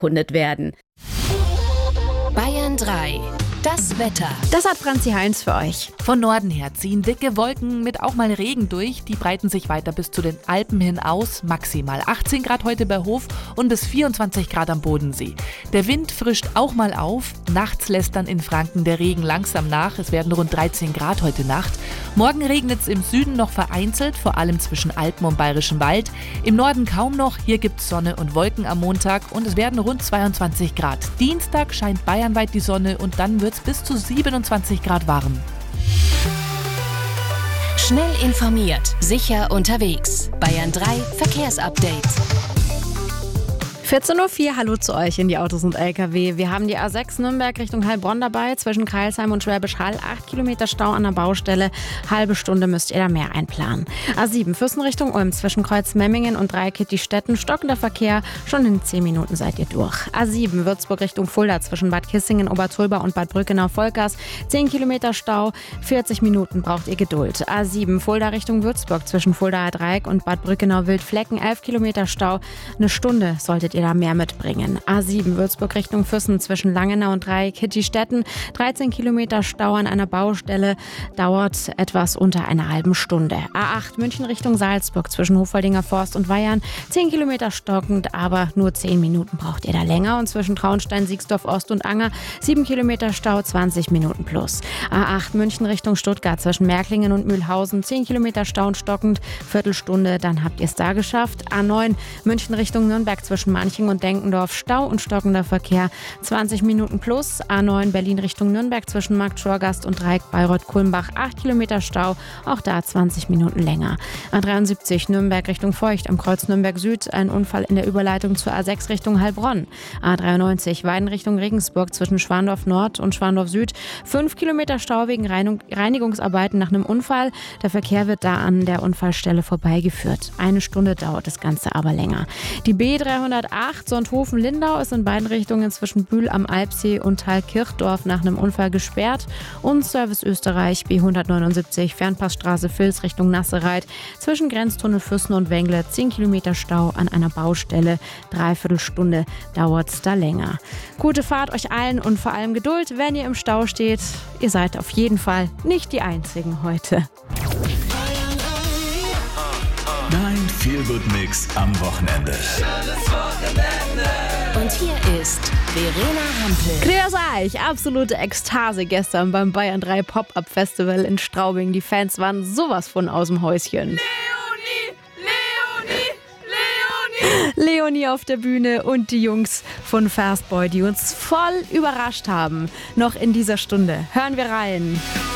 erkundet werden. Bayern 3. Das Wetter. Das hat Franzi Heinz für euch. Von Norden her ziehen dicke Wolken mit auch mal Regen durch. Die breiten sich weiter bis zu den Alpen hin aus. Maximal 18 Grad heute bei Hof und bis 24 Grad am Bodensee. Der Wind frischt auch mal auf. Nachts lässt dann in Franken der Regen langsam nach. Es werden rund 13 Grad heute Nacht. Morgen regnet es im Süden noch vereinzelt, vor allem zwischen Alpen und Bayerischem Wald. Im Norden kaum noch. Hier gibt es Sonne und Wolken am Montag und es werden rund 22 Grad. Dienstag scheint bayernweit die Sonne und dann wird bis zu 27 Grad warm. Schnell informiert, sicher unterwegs. Bayern 3 Verkehrsupdate. 14.04 Uhr, hallo zu euch in die Autos und LKW. Wir haben die A6 Nürnberg Richtung Heilbronn dabei, zwischen Crailsheim und Schwäbisch Hall. 8 Kilometer Stau an der Baustelle, halbe Stunde müsst ihr da mehr einplanen. A7 Füssen Richtung Ulm, zwischen Kreuz Memmingen und Dreikitti-Stetten, stockender Verkehr, schon in 10 Minuten seid ihr durch. A7 Würzburg Richtung Fulda, zwischen Bad Kissingen, Obertulba und Bad Brückenau-Volkers, 10 Kilometer Stau, 40 Minuten braucht ihr Geduld. A7 Fulda Richtung Würzburg, zwischen Fuldaer Dreieck und Bad Brückenau-Wildflecken, 11 Kilometer Stau, eine Stunde solltet ihr da mehr mitbringen. A7 Würzburg Richtung Füssen, zwischen Langenau und Dreikitti-Stetten, 13 Kilometer Stau an einer Baustelle, dauert etwas unter einer halben Stunde. A8 München Richtung Salzburg, zwischen Hofwaldinger Forst und Weyern, 10 Kilometer stockend, aber nur 10 Minuten braucht ihr da länger. Und zwischen Traunstein, Siegsdorf Ost und Anger, 7 Kilometer Stau, 20 Minuten plus. A8 München Richtung Stuttgart, zwischen Märklingen und Mühlhausen, 10 Kilometer Stau und stockend, Viertelstunde, dann habt ihr es da geschafft. A9 München Richtung Nürnberg, zwischen Manching und Denkendorf, Stau und stockender Verkehr, 20 Minuten plus. A9 Berlin Richtung Nürnberg, zwischen Markt Schorgast und Dreieck Bayreuth-Kulmbach, 8 Kilometer Stau, auch da 20 Minuten länger. A73 Nürnberg Richtung Feucht, am Kreuz Nürnberg Süd, ein Unfall in der Überleitung zur A6 Richtung Heilbronn. A93 Weiden Richtung Regensburg, zwischen Schwandorf Nord und Schwandorf Süd, 5 Kilometer Stau wegen Reinigungsarbeiten nach einem Unfall. Der Verkehr wird da an der Unfallstelle vorbeigeführt. Eine Stunde dauert das Ganze aber länger. Die B308 Sonthofen-Lindau ist in beiden Richtungen zwischen Bühl am Alpsee und Thalkirchdorf nach einem Unfall gesperrt. Und Service Österreich B179 Fernpassstraße Vils Richtung Nassereit, zwischen Grenztunnel Füssen und Wengle, 10 Kilometer Stau an einer Baustelle, 3/4 Stunde dauert es da länger. Gute Fahrt euch allen und vor allem Geduld, wenn ihr im Stau steht. Ihr seid auf jeden Fall nicht die Einzigen heute. Dein Feel-Good-Mix am Wochenende. Und hier ist Verena Hampel. Grüß euch, absolute Ekstase gestern beim Bayern 3 Pop-Up Festival in Straubing. Die Fans waren sowas von aus dem Häuschen. Leonie auf der Bühne und die Jungs von Fastboy, die uns voll überrascht haben. Noch in dieser Stunde. Hören wir rein.